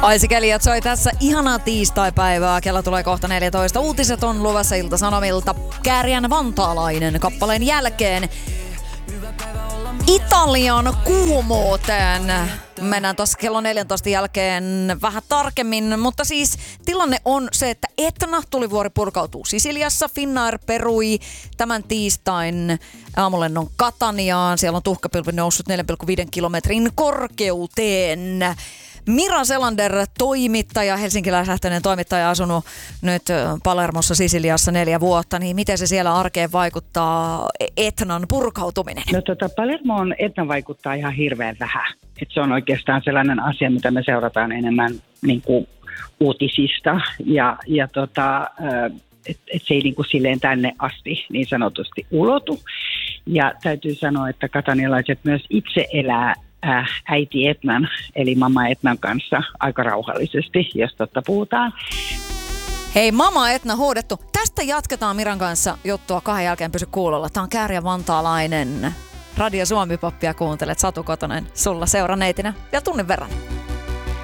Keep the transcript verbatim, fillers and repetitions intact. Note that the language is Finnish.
Aisi Kelijat soi tässä ihanaa tiistaipäivää. Kello tulee kohta neljätoista. Uutiset on luvassa Ilta-Sanomilta. Kääriän vantaalainen kappaleen jälkeen. Italian kuumuuteen. Mennään tuossa kello neljäntoista jälkeen vähän tarkemmin, mutta siis tilanne on se, että Etna tulivuori purkautuu Sisiliassa. Finnair perui tämän tiistain aamulennon Cataniaan. Siellä on tuhkapilvi noussut neljä pilkku viisi kilometrin korkeuteen. Mira Selander, toimittaja, helsinkiläislähtöinen toimittaja, asunut nyt Palermossa Sisiliassa neljä vuotta, niin miten se siellä arkeen vaikuttaa Etnan purkautuminen? No tota, Palermoon Etna vaikuttaa ihan hirveän vähän. Et se on oikeastaan sellainen asia, mitä me seurataan enemmän niin kuin uutisista ja, ja tota, että et se ei niin kuin silleen tänne asti niin sanotusti ulotu. Ja täytyy sanoa, että katanialaiset myös itse elää Äh, äiti Etnan, eli mamma Etnan kanssa aika rauhallisesti, jos totta puhutaan. Hei, mamma Etna huudettu. Tästä jatketaan Miran kanssa juttua kahden jälkeen, pysy kuulolla. Tää on Kääriän vantaalainen Radio Suomi-poppia kuuntelet. Satu Kotonen, sulla seuraneitinä ja tunnin verran.